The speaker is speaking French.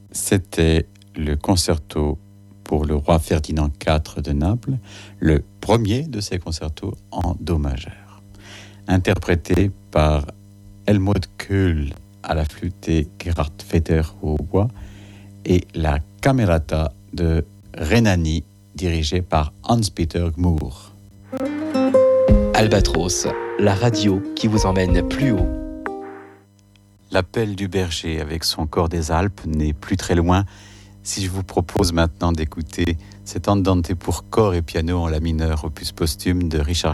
C'était le concerto pour le roi Ferdinand IV de Naples, le premier de ces concertos en do majeur, interprété par Helmut Kohl à la flûte et Gerhard Vetter au hautbois, et la Camerata de Rhénanie dirigée par Hans-Peter Gmür. Albatros, la radio qui vous emmène plus haut. L'appel du berger avec son cor des Alpes n'est plus très loin. Si je vous propose maintenant d'écouter cet andante pour corps et piano en la mineur, opus posthume de Richard